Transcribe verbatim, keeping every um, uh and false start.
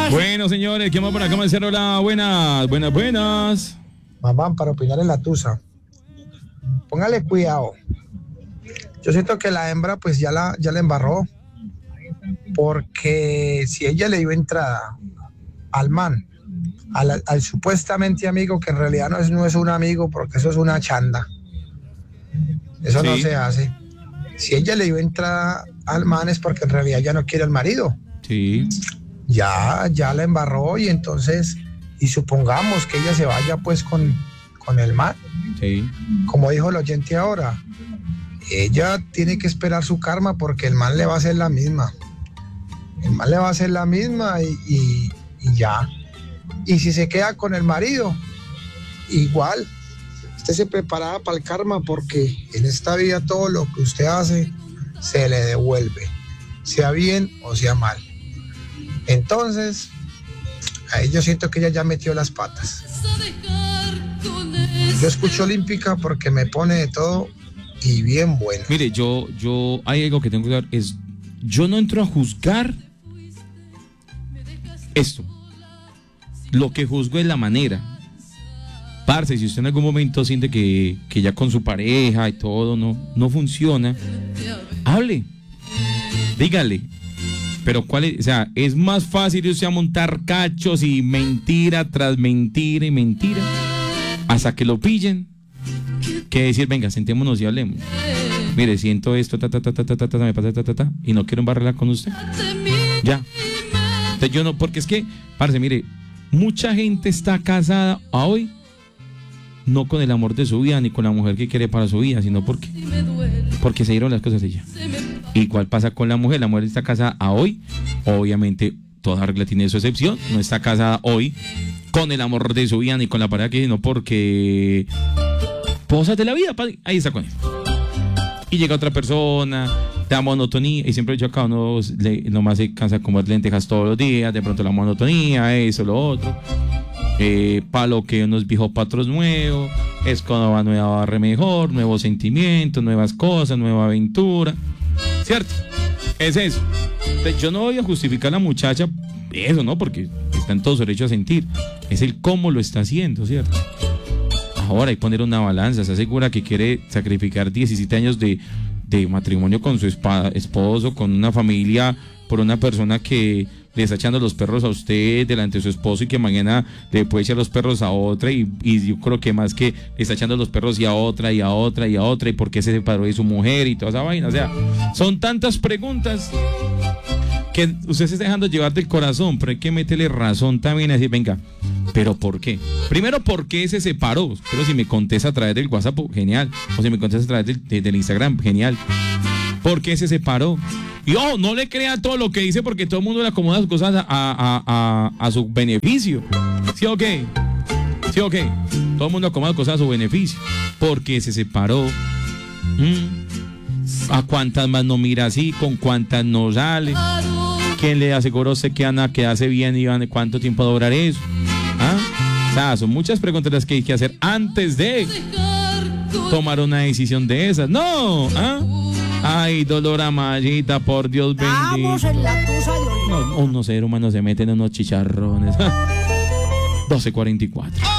Bueno, señores, ¿qué más por acá? Me cerró la buenas, buenas, buenas. Mamá, para opinar en la tusa. Póngale cuidado. Yo siento que la hembra pues ya la, ya la embarró. Porque si ella le dio entrada al man, al, al supuestamente amigo, que en realidad no es, no es un amigo, porque eso es una chanda. Eso sí. No se hace. Si ella le dio entrada al man es porque en realidad ya no quiere al marido. Sí. Ya, ya la embarró y entonces, y supongamos que ella se vaya pues con, con el man. Sí. Como dijo el oyente ahora, ella tiene que esperar su karma porque el man le va a hacer la misma. El man le va a hacer la misma y, y, y ya. Y si se queda con el marido, igual, usted se prepara para el karma porque en esta vida todo lo que usted hace se le devuelve, sea bien o sea mal. Entonces, ahí yo siento que ella ya metió las patas. Yo escucho Olímpica porque me pone de todo y bien bueno. Mire, yo, yo, hay algo que tengo que dar, es, yo no entro a juzgar esto. Lo que juzgo es la manera. Parce, si usted en algún momento siente que, que ya con su pareja y todo no, no funciona, hable, dígale. Pero cuál es, o sea, es más fácil irse a montar cachos y mentira tras mentira y mentira hasta que lo pillen que decir, venga, sentémonos y hablemos. Mire, siento esto, ta, ta, ta, ta, ta, ta, ta, me pasa, ta, ta, ta, y no quiero embarrarla con usted. Ya. Entonces yo no, porque es que, parce, mire, mucha gente está casada a hoy no con el amor de su vida ni con la mujer que quiere para su vida, sino porque porque se dieron las cosas de ella. Igual pasa con la mujer, la mujer está casada a hoy, obviamente toda regla tiene su excepción, no está casada hoy con el amor de su vida ni con la pareja que, sino porque cosas de la vida, ahí está con él. Y llega otra persona, te da monotonía, y siempre he dicho acá, uno le, nomás se cansa de comer lentejas todos los días, de pronto la monotonía, eso, lo otro. Eh, palo que unos viejos patros nuevos, escoba nueva barre mejor, nuevos sentimientos, nuevas cosas, nueva aventura, ¿cierto? Es eso. Entonces, yo no voy a justificar a la muchacha eso, ¿no? Porque está en todo su derecho a sentir. Es el cómo lo está haciendo, ¿cierto? Ahora hay que poner una balanza. Se asegura que quiere sacrificar diecisiete años de, de matrimonio con su espada, esposo, con una familia, por una persona que le está echando los perros a usted delante de su esposo y que mañana le puede echar los perros a otra y, y yo creo que más que le está echando los perros y a otra y a otra y a otra y por qué se separó de su mujer y toda esa vaina. O sea, son tantas preguntas que usted se está dejando llevar del corazón, pero hay que meterle razón también y decir, venga, ¿pero por qué? Primero, ¿por qué se separó? Pero si me contesta a través del WhatsApp, genial. O si me contesta a través del, de, del Instagram, genial. ¿Por qué se separó? Y ojo, no le crea todo lo que dice porque todo el mundo le acomoda sus cosas a, a, a, a su beneficio. ¿Sí o qué? ¿Sí o qué? Todo el mundo acomoda cosas a su beneficio. ¿Por qué se separó? ¿Mm? ¿A cuántas más no mira así? ¿Con cuántas no sale? ¿Quién le aseguró a usted que van a quedarse bien y van, cuánto tiempo va a durar eso? ¿Ah? O sea, son muchas preguntas las que hay que hacer antes de tomar una decisión de esas. ¡No! ¿Ah? Ay, dolor amallita, por Dios bendito. En la tusa de no, unos seres humanos se meten en unos chicharrones. doce cuarenta y cuatro.